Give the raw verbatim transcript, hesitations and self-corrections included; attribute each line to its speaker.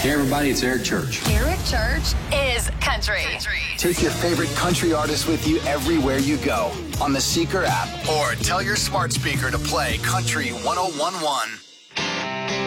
Speaker 1: Hey, everybody, it's Eric Church.
Speaker 2: Eric Church is country.
Speaker 3: Take your favorite country artist with you everywhere you go on the Seeker app, or tell your smart speaker to play Country one oh one one.